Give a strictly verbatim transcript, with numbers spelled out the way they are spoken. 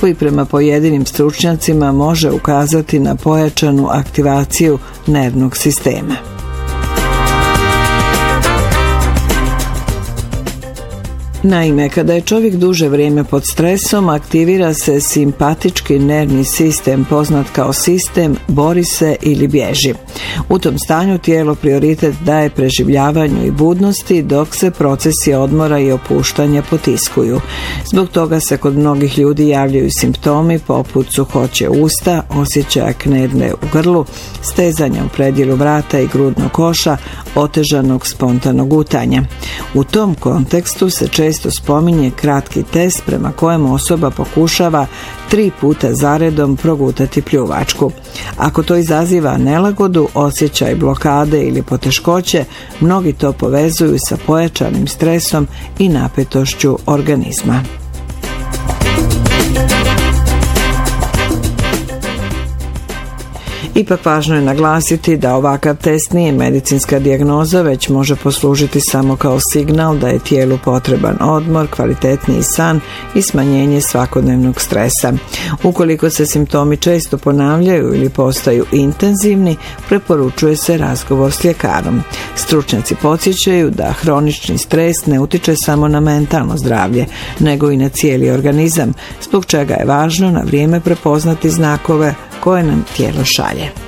koji prema pojedinim stručnjacima može ukazati na pojačanu aktivaciju nervnog sistema. Naime, kada je čovjek duže vrijeme pod stresom, aktivira se simpatički nervni sistem, poznat kao sistem bori se ili bježi. U tom stanju tijelo prioritet daje preživljavanju i budnosti, dok se procesi odmora i opuštanja potiskuju. Zbog toga se kod mnogih ljudi javljaju simptomi poput suhoće usta, osjećaja knedle u grlu, stezanja u predjelu vrata i grudnog koša, otežanog spontanog gutanja. U tom kontekstu se često spominje kratki test prema kojem osoba pokušava tri puta zaredom progutati pljuvačku. Ako to izaziva nelagodu, osjećaj blokade ili poteškoće, mnogi to povezuju sa pojačanim stresom i napetošću organizma. Ipak važno je naglasiti da ovakav test nije medicinska dijagnoza, već može poslužiti samo kao signal da je tijelu potreban odmor, kvalitetniji san i smanjenje svakodnevnog stresa. Ukoliko se simptomi često ponavljaju ili postaju intenzivni, preporučuje se razgovor s ljekarom. Stručnjaci podsjećaju da hronični stres ne utiče samo na mentalno zdravlje, nego i na cijeli organizam, zbog čega je važno na vrijeme prepoznati znakove koje nam tijelo šalje.